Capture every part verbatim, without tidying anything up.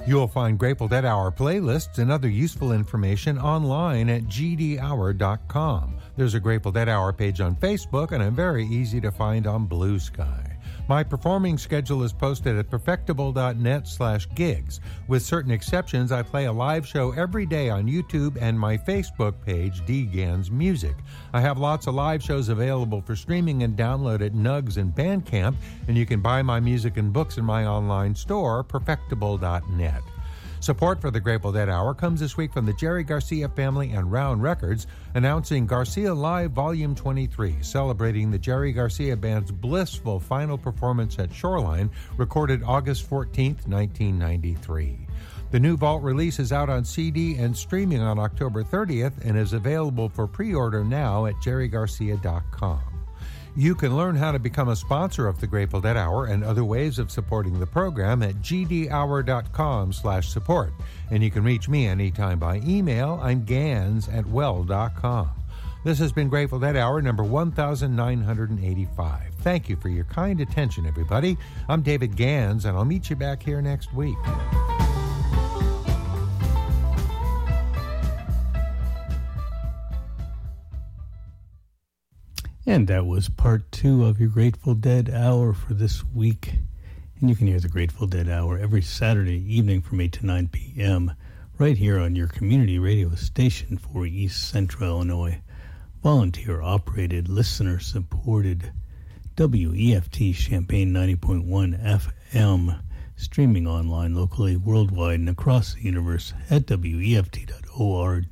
You'll find Grateful Dead Hour playlists and other useful information online at g d hour dot com. There's a Grateful Dead Hour page on Facebook, and I'm very easy to find on Blue Sky. My performing schedule is posted at perfectible.net slash gigs. With certain exceptions, I play a live show every day on YouTube and my Facebook page, D. Gans Music. I have lots of live shows available for streaming and download at Nugs and Bandcamp, and you can buy my music and books in my online store, perfectible dot net. Support for the Grateful Dead Hour comes this week from the Jerry Garcia family and Round Records, announcing Garcia Live Volume twenty-three, celebrating the Jerry Garcia Band's blissful final performance at Shoreline, recorded August fourteenth, nineteen ninety-three. The new Vault release is out on C D and streaming on October thirtieth and is available for pre-order now at jerry garcia dot com. You can learn how to become a sponsor of the Grateful Dead Hour and other ways of supporting the program at g d hour dot com slash support. And you can reach me anytime by email. I'm gans at well dot com. This has been Grateful Dead Hour number one thousand nine hundred eighty-five. Thank you for your kind attention, everybody. I'm David Gans, and I'll meet you back here next week. And that was part two of your Grateful Dead Hour for this week. And you can hear the Grateful Dead Hour every Saturday evening from eight to nine p.m. right here on your community radio station for East Central Illinois. Volunteer-operated, listener-supported W E F T Champaign ninety point one F M, streaming online, locally, worldwide, and across the universe at W E F T dot org.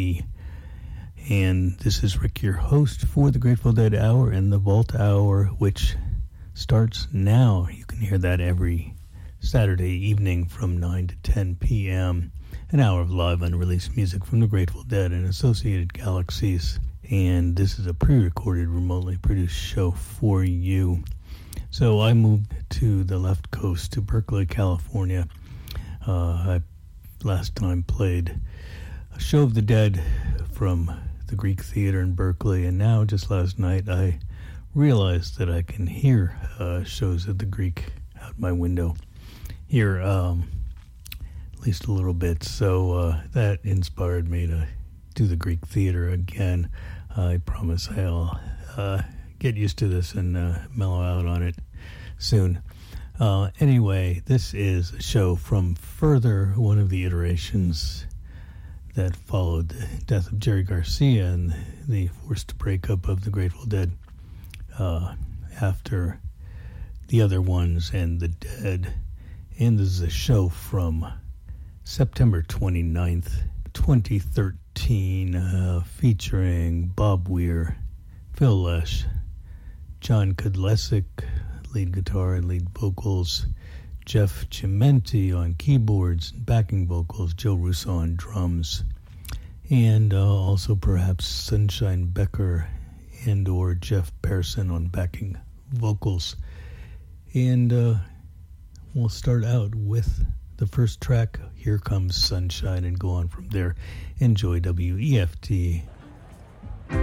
And this is Rick, your host for the Grateful Dead Hour and the Vault Hour, which starts now. You can hear that every Saturday evening from nine to ten p.m. An hour of live unreleased music from the Grateful Dead and associated galaxies. And this is a pre-recorded, remotely produced show for you. So I moved to the left coast, to Berkeley, California. Uh, I last time played a Show of the Dead from the Greek Theater in Berkeley, and now just last night I realized that I can hear uh, shows at the Greek out my window here, um, at least a little bit. So uh, that inspired me to do the Greek Theater again. I promise I'll uh, get used to this and uh, mellow out on it soon. Uh, anyway, this is a show from Further, one of the iterations that followed the death of Jerry Garcia and the forced breakup of the Grateful Dead uh, after the other ones and the Dead. And this is a show from September twenty-ninth, twenty thirteen, uh, featuring Bob Weir, Phil Lesh, John Kudlesic, lead guitar and lead vocals, Jeff Chimenti on keyboards and backing vocals, Joe Russo on drums, and uh, also perhaps Sunshine Becker and or Jeff Pearson on backing vocals. And uh, we'll start out with the first track, Here Comes Sunshine, and go on from there. Enjoy W E F T